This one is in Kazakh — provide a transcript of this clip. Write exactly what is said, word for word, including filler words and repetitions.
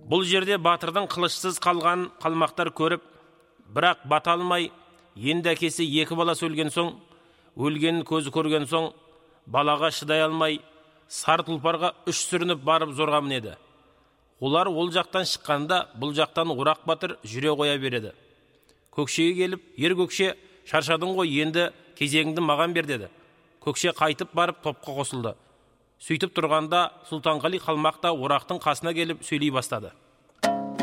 Бұл жерде батырдың қылышсыз қалған қалмақтар көріп, бірақ бата алмай, енді әкесі екі баласы өлген соң, өлгенін көзі көрген соң, балаға шыдай алмай, сары тұлпарға үш сүрініп барып зорға мінеді. Олар ол жақтан шыққанда, бұл жақтан орақ батыр жүре қоя береді. Көкшеге келіп, ер көкше, шаршадың ғой, енді кезегіңді маған бер деді. Көкше қайтып барып топқа қосылды. Сөйтіп тұрғанда Сұлтанғали қалмақта орақтың қасына келіп сөйлей бастады.